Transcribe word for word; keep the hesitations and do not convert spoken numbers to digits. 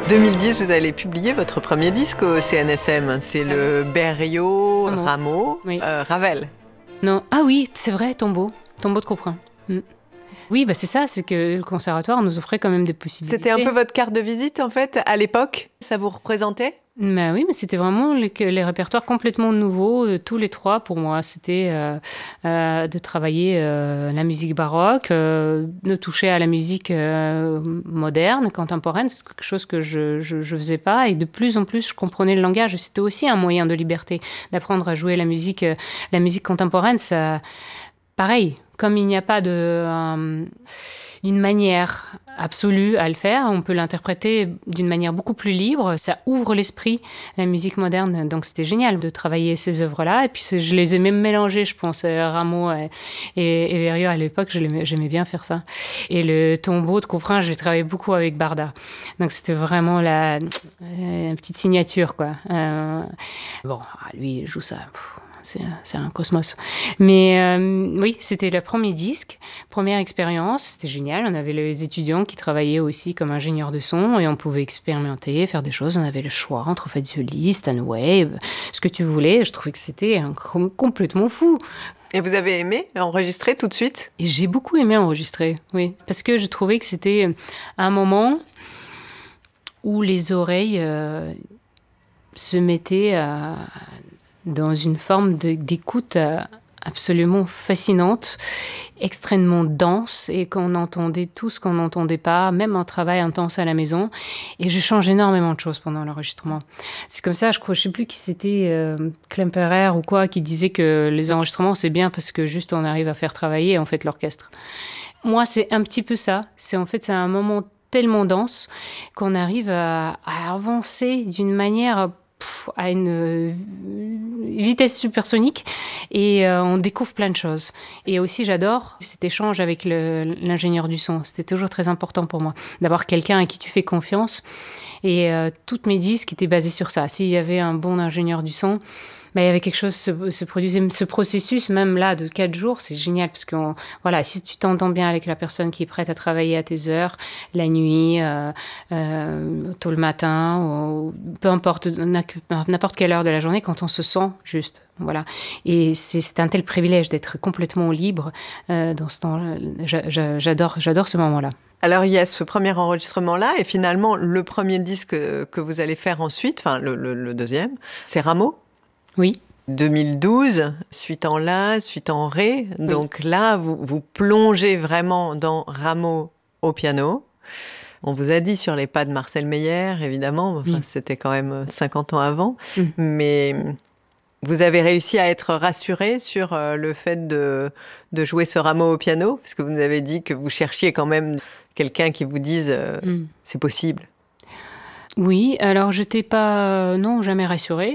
deux mille dix, vous allez publier votre premier disque au C N S M. C'est le Berriot, Rameau. Rameau, Oui. euh, Ravel. Non. Ah oui, c'est vrai, Tombeau. Tombeau de Couperin. Mm. Oui, bah c'est ça, c'est que le conservatoire nous offrait quand même des possibilités. C'était un peu votre carte de visite, en fait, à l'époque. Ça vous représentait ? Bah oui, mais c'était vraiment les, les répertoires complètement nouveaux, euh, tous les trois pour moi. C'était euh, euh, de travailler euh, la musique baroque, euh, de toucher à la musique euh, moderne, contemporaine. C'est quelque chose que je, je, je faisais pas. Et de plus en plus, je comprenais le langage. C'était aussi un moyen de liberté, d'apprendre à jouer la musique, euh, la musique contemporaine. Ça, pareil, comme il n'y a pas de... Euh, une manière absolue à le faire. On peut l'interpréter d'une manière beaucoup plus libre. Ça ouvre l'esprit, la musique moderne. Donc, c'était génial de travailler ces œuvres-là. Et puis, je les ai même mélangées, je pense. Rameau et, et, et Berriot, à l'époque, j'aimais bien faire ça. Et le Tombeau de Couperin, j'ai travaillé beaucoup avec Barda. Donc, c'était vraiment la, la petite signature, quoi. Euh, bon, lui, il joue ça... Pff. C'est, c'est un cosmos. Mais euh, oui, c'était le premier disque, première expérience, c'était génial. On avait les étudiants qui travaillaient aussi comme ingénieurs de son et on pouvait expérimenter, faire des choses. On avait le choix entre Fazioli, Stanway, ce que tu voulais. Je trouvais que c'était un, complètement fou. Et vous avez aimé enregistrer tout de suite ? Et j'ai beaucoup aimé enregistrer, oui. Parce que je trouvais que c'était un moment où les oreilles euh, se mettaient à... dans une forme de, d'écoute absolument fascinante, extrêmement dense, et qu'on entendait tout ce qu'on n'entendait pas, même en travail intense à la maison. Et je change énormément de choses pendant l'enregistrement. C'est comme ça, je crois, je ne sais plus qui c'était, euh, Klemperer ou quoi, qui disait que les enregistrements, c'est bien parce que juste on arrive à faire travailler, en fait, l'orchestre. Moi, c'est un petit peu ça. C'est, en fait, c'est un moment tellement dense qu'on arrive à, à avancer d'une manière... à une vitesse supersonique et euh, on découvre plein de choses. Et aussi, j'adore cet échange avec le, l'ingénieur du son. C'était toujours très important pour moi d'avoir quelqu'un à qui tu fais confiance. Et euh, toutes mes disques étaient basés sur ça. S'il y avait un bon ingénieur du son, ben, il y avait quelque chose se, se produisait. Ce processus, même là, de quatre jours, c'est génial parce que on, voilà, si tu t'entends bien avec la personne qui est prête à travailler à tes heures, la nuit, euh, euh, tôt le matin, ou, peu importe, n'importe quelle heure de la journée, quand on se sent juste. Voilà. Et c'est, c'est un tel privilège d'être complètement libre euh, dans ce temps-là. J'adore, j'adore ce moment-là. Alors, il y a ce premier enregistrement-là, et finalement, le premier disque que vous allez faire ensuite, enfin, le, le, le deuxième, c'est Rameau. Oui. deux mille douze, suite en La, suite en Ré. Oui. Donc là, vous, vous plongez vraiment dans Rameau au piano. On vous a dit sur les pas de Marcel Meyer, évidemment. Enfin, oui. C'était quand même cinquante ans avant. Oui. Mais vous avez réussi à être rassuré sur le fait de, de jouer ce Rameau au piano, parce que vous nous avez dit que vous cherchiez quand même quelqu'un qui vous dise euh, oui. C'est possible. Oui, alors je n'étais pas, non, jamais rassurée.